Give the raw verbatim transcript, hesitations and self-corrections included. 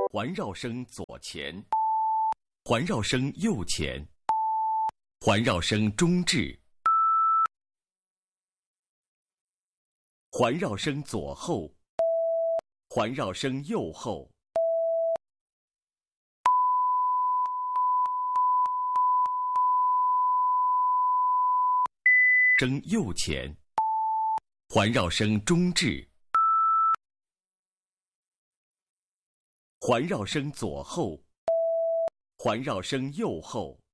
环绕声左前，环绕声右前，环绕声中置，环绕声左后，环绕声右后，声右前，环绕声中置，环绕声左后，环绕声右后。